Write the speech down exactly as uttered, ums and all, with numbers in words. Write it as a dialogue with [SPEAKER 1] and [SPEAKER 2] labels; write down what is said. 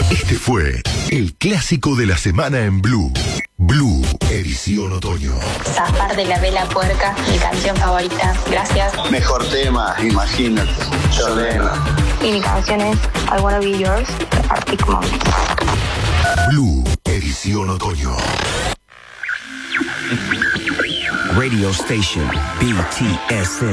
[SPEAKER 1] Este fue el clásico de la semana en Blue. Blue, edición otoño.
[SPEAKER 2] Zafar de la vela puerca, mi canción favorita. Gracias.
[SPEAKER 3] Mejor tema, imagínate. Jordana.
[SPEAKER 2] Y mi canción es I Wanna Be Yours, de Arctic Monkeys.
[SPEAKER 1] Blue, edición otoño.
[SPEAKER 4] Radio Station B T S M.